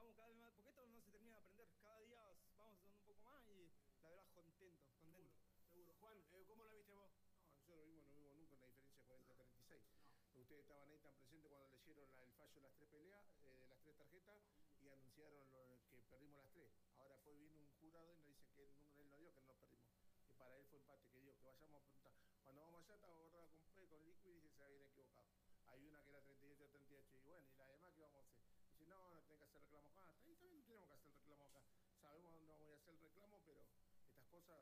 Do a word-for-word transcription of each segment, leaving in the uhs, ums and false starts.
vamos cada vez más, porque esto no se termina de aprender, cada día vamos haciendo un poco más y la verdad contento, contento. Seguro, seguro. Juan, eh, ¿cómo la viste vos? No, nosotros lo vimos, no vimos nunca una diferencia de cuarenta a treinta y seis. No. Ustedes estaban ahí tan presentes cuando leyeron la, el fallo de las tres peleas, eh, de las tres tarjetas, y anunciaron lo, que perdimos las tres. Ahora después viene un jurado y nos dice que él, él no dio que no perdimos, que para él fue empate, que dio, que vayamos a preguntar. Cuando vamos allá estaba borrada con, con Liquid y dice que se habían equivocado. Hay una que era treinta y ocho a treinta y ocho, y bueno, y la demás, ¿qué vamos a hacer? Dice, no, no tenés que hacer reclamo acá. Ahí también no tenemos que hacer reclamo acá. Sabemos dónde vamos a hacer el reclamo, pero estas cosas...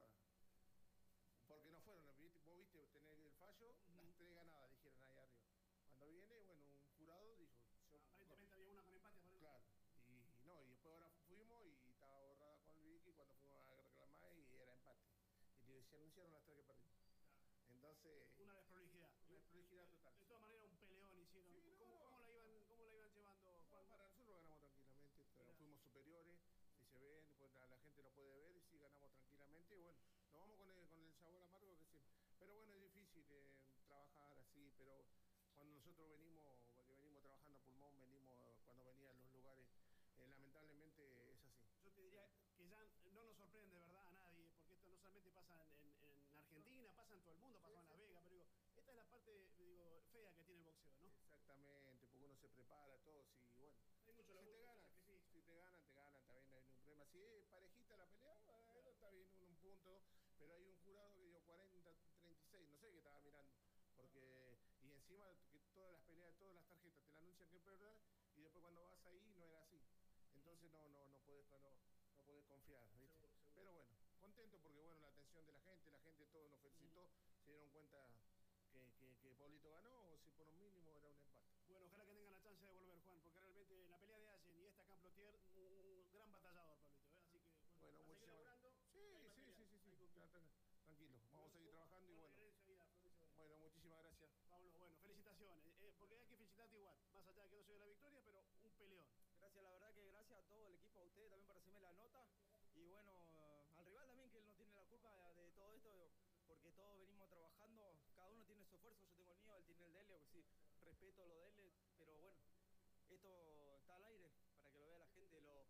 Porque no fueron, vos viste tener el fallo, uh-huh. Las tres ganadas, dijeron ahí arriba. Cuando viene, bueno, un jurado dijo... Yo, aparentemente no, había una con empate. Por claro, y, y no, y después ahora fuimos y estaba borrada con el Vicky cuando fuimos a reclamar y era empate. Y se anunciaron las tres que perdimos. Claro. Entonces... Una desprolijidad. Una desprolijidad total. De todas maneras, un peleón hicieron. Sí, no, ¿Cómo, no. ¿Cómo, la iban, ¿Cómo la iban llevando? No, para nosotros ganamos tranquilamente, claro. Fuimos superiores. Si se ven, pues la gente lo puede ver y sí ganamos tranquilamente. Y bueno, nos vamos con el, con el sabor amargo que sí. Pero bueno, es difícil eh, trabajar así, pero cuando nosotros venimos, porque venimos trabajando a pulmón, venimos cuando venían los lugares, eh, lamentablemente es así. Yo te diría que ya no nos sorprende, ¿verdad?, a nadie, porque esto no solamente pasa en, en, en Argentina, pasa en todo el mundo, pasa sí, en Las sí. Vegas, pero digo, esta es la parte, digo, fea que tiene el boxeo, ¿no? Exactamente, porque uno se prepara, todos y bueno. Hay mucho si laburo, te ganan, que sí. si te ganan, te ganan, también no hay ningún problema. Si es parejita la pelea, bueno, claro. Está bien, un, un punto, pero hay un jurado que dio cuarenta, treinta y seis, no sé qué estaba mirando. Porque, y encima que todas las peleas, todas las tarjetas te la anuncian que perdas y después cuando vas ahí no era así. Entonces no, no, no podés, no, no podés confiar, ¿viste? Seguro, seguro. Pero bueno, contento porque bueno, la atención de la gente, la gente todo nos felicitó, uh-huh. Se dieron cuenta que, que, que Pablito ganó, o si por un mínimo era un empate. Bueno, ojalá que tengan la chance de volver, Juan, porque realmente la pelea de Allen y esta acá en Plotier, un, un gran batallador, Pablito, ¿eh? Así que bueno, bueno muchísimas gracias. Sí, sí, sí, sí, sí, sí. Tranquilo, vamos a seguir trabajando y bueno. Bueno, muchísimas gracias. Pablo, bueno, felicitaciones, eh, porque hay que felicitarte igual, más allá de que no se dio la victoria, pero un peleón. Gracias, la verdad que gracias a todo el equipo, a ustedes también por hacerme la nota y bueno, al rival también que él no tiene la culpa de, de todo esto, porque todos venimos trabajando, cada uno tiene su esfuerzo, yo tengo el mío, él tiene el de él, sí, respeto lo de él, pero bueno, esto está al aire para que lo vea la gente, lo,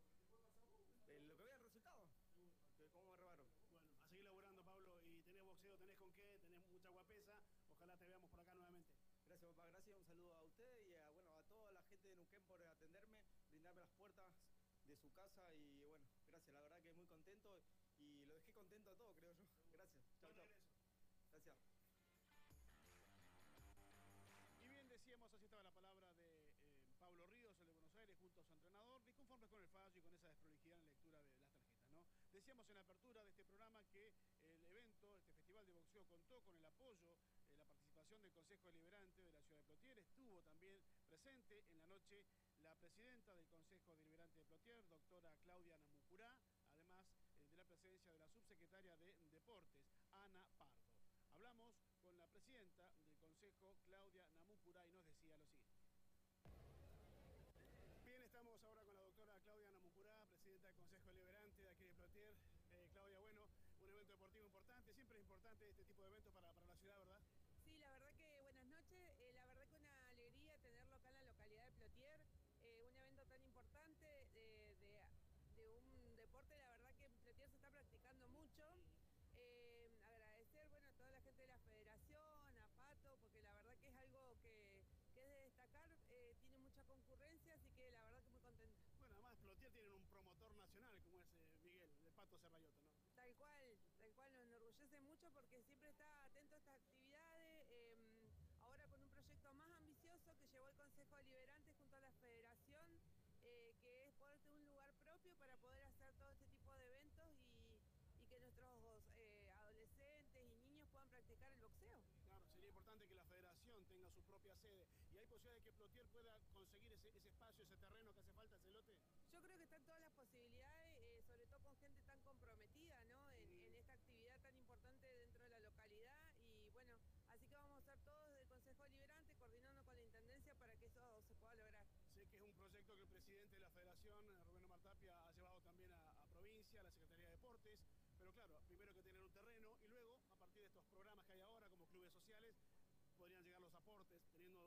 el, lo que vea el resultado. ¿Cómo me robaron? Bueno, a seguir laburando, Pablo, y tenés boxeo, tenés con qué, tenés mucha guapesa, ojalá te veamos por acá nuevamente. Gracias, papá, gracias, un saludo a ustedes y a, bueno, a toda la gente de Neuquén por atenderme, brindarme las puertas de su casa y bueno, gracias, la verdad que muy contento y lo dejé contento a todo, creo yo. Gracias, chao, chao. Gracias. Y bien, decíamos, así estaba la palabra de eh, Pablo Ríos, el de Buenos Aires, junto a su entrenador, disconformes con el fallo y con esa desprolijidad en la lectura de las tarjetas, ¿no? Decíamos en la apertura de este programa que el evento, este festival de boxeo, contó con el apoyo, eh, la participación del Consejo Deliberante de la ciudad de Plotier. Estuvo también presente en la noche la presidenta del Consejo Deliberante de Plotier, doctora Claudia Namucurá, además eh, de la presencia de la subsecretaria de Deportes, Ana Pardo. Hablamos con la presidenta del Consejo, Claudia Namucurá, y nos decía lo siguiente. Bien, estamos ahora con la doctora Claudia Namucurá, presidenta del Consejo Deliberante de aquí de Plotier. Eh, Claudia, bueno, un evento deportivo importante, siempre es importante este tipo de eventos para, para la ciudad, ¿verdad? Sí, la verdad que buenas noches, eh, la verdad que una alegría tenerlo acá en la localidad de Plotier, eh, un evento tan importante de, de, de un deporte, la verdad que en Plotier se está practicando mucho. Eh, agradecer, bueno, a toda la gente de la federación, a Pato, porque la verdad que es algo que, que es de destacar, eh, tiene mucha concurrencia, así que la verdad que muy contenta. Bueno, además Plotier tienen un promotor nacional como es eh, Miguel, de Pato Serrayoto, ¿no? Tal cual, tal cual, nos enorgullece mucho porque siempre está atento a estas actividades, eh, ahora con un proyecto más ambicioso que llevó el Consejo Deliberante junto a la federación, eh, que es poder tener un lugar propio para poder hacer todo este tipo de eventos y y que nuestros eh, adolescentes y niños puedan practicar el boxeo. Claro, sería importante que la federación tenga su propia sede. ¿Y hay posibilidad de que Plotier pueda conseguir ese, ese espacio, ese terreno que hace falta, ese lote? Yo creo que están todas las posibilidades, eh, sobre todo con gente tan comprometida, ¿no? En, sí. en esta actividad tan importante dentro de la localidad. Y bueno, así que vamos a estar todos desde el Consejo Deliberante coordinando con la Intendencia para que eso se pueda lograr. Sé que es un proyecto que el presidente de la federación, Rubén Omar Tapia, ha llevado también a, a provincia, a la Secretaría de Deportes. Pero claro, primero que tener un terreno y luego, a partir de estos programas que hay ahora, como clubes sociales, podrían llegar los aportes del